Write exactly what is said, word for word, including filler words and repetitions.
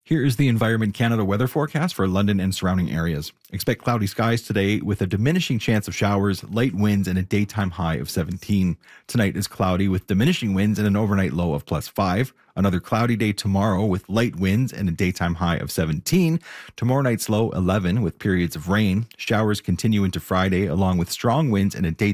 Here is the Environment Canada weather forecast for London and surrounding areas. Expect cloudy skies today with a diminishing chance of showers, light winds, and a daytime high of seventeen. Tonight is cloudy with diminishing winds and an overnight low of plus five. Another cloudy day tomorrow with light winds and a daytime high of seventeen. Tomorrow night's low eleven with periods of rain. Showers continue into Friday along with strong winds and a daytime